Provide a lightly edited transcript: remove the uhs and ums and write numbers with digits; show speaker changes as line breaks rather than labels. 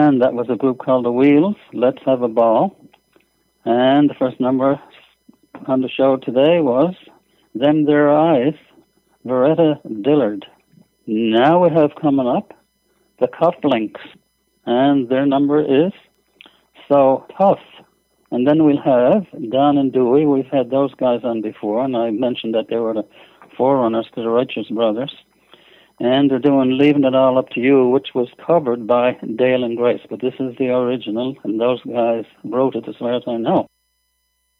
And that was a group called The Wheels, Let's Have a Ball. And the first number on the show today was Them Their Eyes, Veretta Dillard. Now we have coming up the Cufflinks, and their number is So Tough. And then we'll have Don and Dewey. We've had those guys on before, and I mentioned that they were the forerunners to the Righteous Brothers. And they're doing Leaving It All Up to You, which was covered by Dale and Grace. But this is the original, and those guys wrote it as far as I know.